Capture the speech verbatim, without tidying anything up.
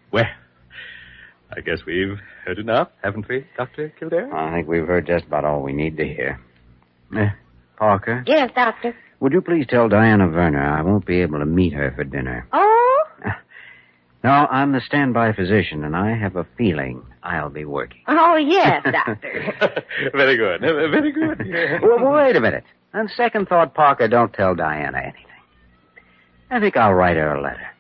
Well, I guess we've heard enough, haven't we, Doctor Kildare? I think we've heard just about all we need to hear. Uh, Parker? Yes, Doctor. Would you please tell Diana Werner I won't be able to meet her for dinner? Oh? No, I'm the standby physician, and I have a feeling I'll be working. Oh, yes, Doctor. Very good. Very good. Yeah. Well, wait a minute. On second thought, Parker, don't tell Diana anything. I think I'll write her a letter.